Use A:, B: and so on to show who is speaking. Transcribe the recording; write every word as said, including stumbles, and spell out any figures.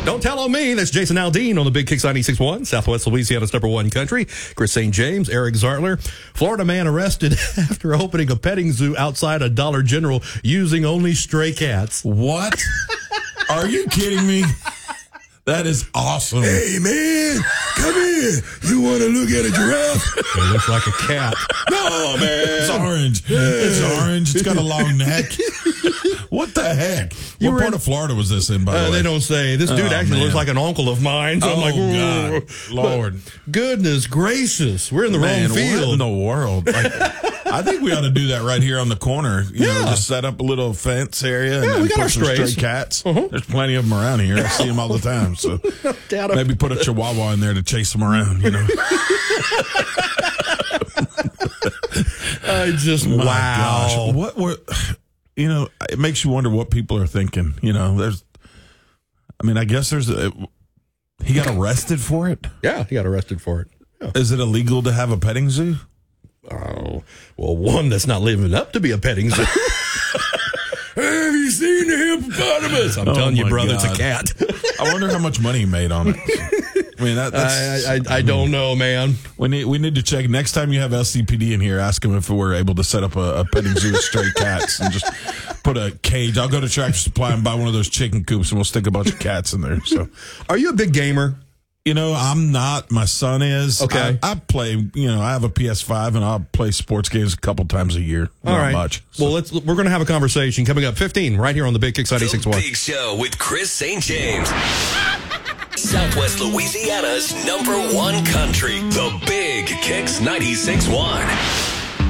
A: Don't tell on me. That's Jason Aldean on the Big Kicks ninety-six point one, Southwest Louisiana's number one country. Chris Saint James, Eric Zartler. Florida man arrested after opening a petting zoo outside a Dollar General using only stray cats.
B: What? Are you kidding me? That is awesome.
C: Hey, man, come here. You want to look at a giraffe?
A: It looks like a cat.
C: No, man.
B: It's orange. It's orange. It's got a long neck. What the heck?
A: You
B: what
A: were
B: part
A: in-
B: of Florida was this in, by the
A: Uh,
B: way?
A: they don't say. This dude
B: Oh,
A: actually
B: man.
A: looks like an uncle of mine. So
B: Oh,
A: I'm like,
B: God.
A: "Whoa."
B: Lord.
A: But goodness gracious. We're in the
B: Man,
A: wrong
B: what in
A: field.
B: the world? Like, I think we ought to do that right here on the corner. You know,
A: Yeah.
B: just set up a little fence area and,
A: Yeah,
B: and
A: we got
B: put
A: our
B: some
A: strays.
B: stray cats.
A: Uh-huh.
B: There's plenty of them around here. I see them all the time. So
A: doubt it.
B: maybe put a chihuahua in there to chase them around, you know.
A: I just,
B: My
A: wow.
B: gosh. What were, you know, it makes you wonder what people are thinking. You know, there's, I mean, I guess there's a, he got arrested for it.
A: Yeah, he got arrested for it. Yeah.
B: Is it illegal to have a petting zoo?
A: Oh, well, one that's not living up to be a petting zoo. Have you seen the hippopotamus? I'm
B: Oh,
A: telling you,
B: my
A: brother,
B: God.
A: it's a cat.
B: I wonder how much money he made on it. I mean, that, that's,
A: I, I, I don't know, man.
B: we need we need to check next time you have L C P D in here. Ask them if we're able to set up a, a petting zoo with stray cats and just put a cage. I'll go to Tractor Supply and buy one of those chicken coops, and we'll stick a bunch of cats in there. So,
A: Are you a big gamer?
B: you know, I'm not. My son is.
A: Okay.
B: I, I play. You know, I have a P S five, and I'll play sports games a couple times a year. Not
A: All right.
B: much.
A: Well, let's. We're going to have a conversation coming up fifteen right here on the Big Kicks ninety-six
D: The
A: point one.
D: Big Show with Chris Saint James. Southwest Louisiana's number one country. The Big Kicks ninety-six point one.